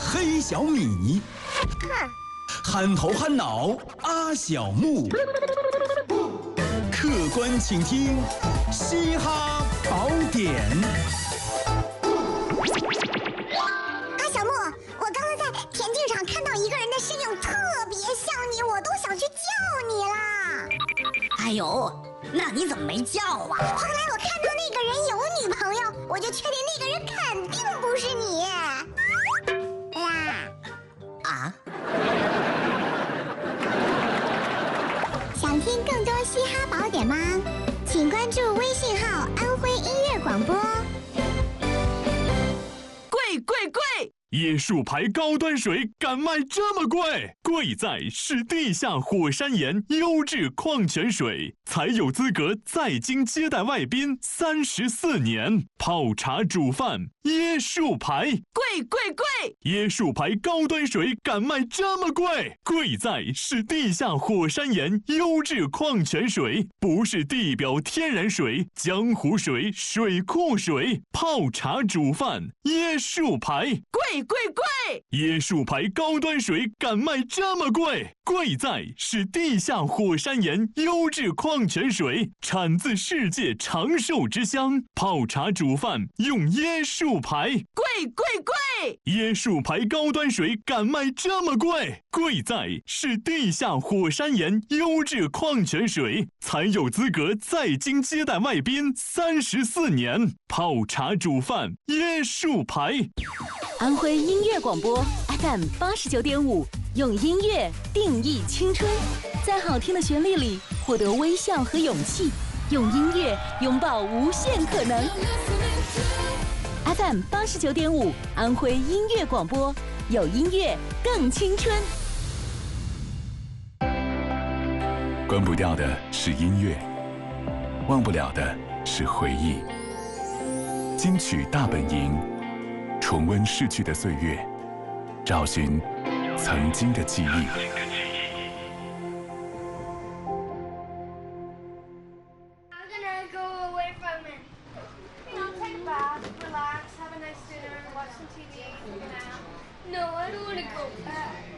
黑小米，憨头憨脑阿小木，客观倾听嘻哈宝典。 阿小木，我刚刚在田径场看到一个人的身影特别像你，我都想去叫你啦。 哎呦，那你怎么没叫啊？ 后来我看到那个人有女朋友，我就确定那个人肯定不是你。 啊？ 想听更多嘻哈宝典吗？请关注微信号“安徽音乐广播”。 贵！椰树牌高端水敢卖这么贵？贵在是地下火山岩优质矿泉水，才有资格在京接待外宾34年。泡茶煮饭，椰树牌，贵！椰树牌高端水敢卖这么贵？贵在是地下火山岩优质矿泉水，不是地表天然水、江湖水、水库水。泡茶煮饭，椰树牌，贵！椰树牌高端水敢卖这么贵？贵在是地下火山岩优质矿泉水，产自世界长寿之乡。泡茶煮饭用椰树牌，贵！椰树牌高端水敢卖这么贵？贵在是地下火山岩优质矿泉水，才有资格在京接待外宾34年。泡茶煮饭，椰树牌。 安徽音乐广播 FM 89.5，用音乐定义青春，在好听的旋律里获得微笑和勇气，用音乐拥抱无限可能。FM 89.5，安徽音乐广播，有音乐更青春。 关不掉的是音乐，忘不了的是回忆。金曲大本营，重温逝去的岁月，找寻曾经的记忆。 No, I don't want to go back.